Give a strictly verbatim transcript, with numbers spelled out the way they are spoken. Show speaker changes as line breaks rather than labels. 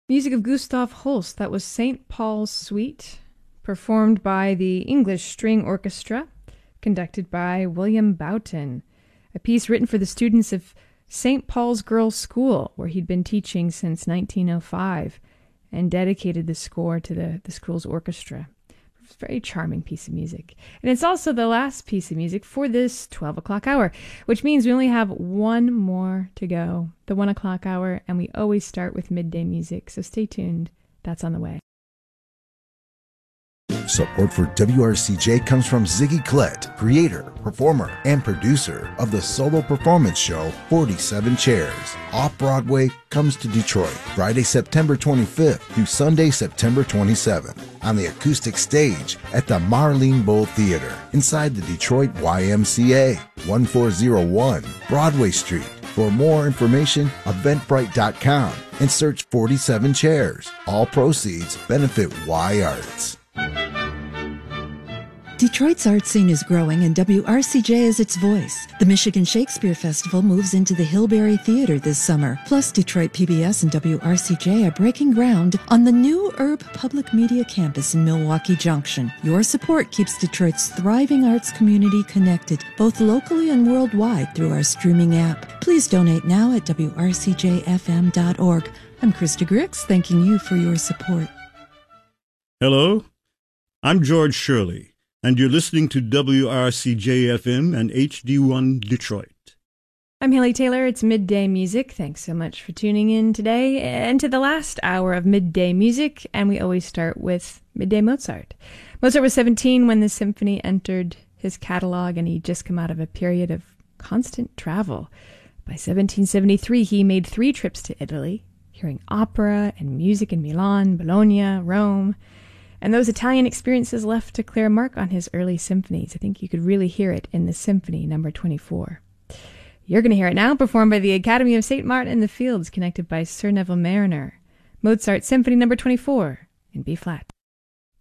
Music of Gustav Holst, that was Saint Paul's Suite, performed by the English String Orchestra, conducted by William Boughton, a piece written for the students of Saint Paul's Girls' School, where he'd been teaching since nineteen oh five, and dedicated the score to the, the school's orchestra. It's a very charming piece of music. And it's also the last piece of music for this twelve o'clock hour, which means we only have one more to go, the one o'clock hour, and we always start with midday music, so stay tuned. That's on the way.
Support for W R C J comes from Ziggy Collette, creator, performer, and producer of the solo performance show forty-seven Chairs. Off-Broadway comes to Detroit Friday, September twenty-fifth through Sunday, September twenty-seventh on the acoustic stage at the Marlene Bowl Theater inside the Detroit Y M C A, one four zero one Broadway Street. For more information, eventbrite dot com and search forty-seven Chairs. All proceeds benefit Y Arts.
Detroit's art scene is growing and W R C J is its voice. The Michigan Shakespeare Festival moves into the Hillberry Theater this summer. Plus, Detroit P B S and W R C J are breaking ground on the new Urb Public Media Campus in Milwaukee Junction. Your support keeps Detroit's thriving arts community connected, both locally and worldwide, through our streaming app. Please donate now at W R C J F M dot org. I'm Krista Grix, thanking you for your support.
Hello, I'm George Shirley, and you're listening to W R C J F M and H D one Detroit.
I'm Haley Taylor. It's Midday Music. Thanks so much for tuning in today and to the last hour of Midday Music, and we always start with Midday Mozart. Mozart was seventeen when the symphony entered his catalog, and he'd just come out of a period of constant travel. By seventeen seventy-three, he made three trips to Italy, hearing opera and music in Milan, Bologna, Rome. And those Italian experiences left a clear mark on his early symphonies. I think you could really hear it in the Symphony number twenty-four. You're going to hear it now, performed by the Academy of Saint Martin in the Fields, connected by Sir Neville Mariner. Mozart Symphony number twenty-four in B-flat.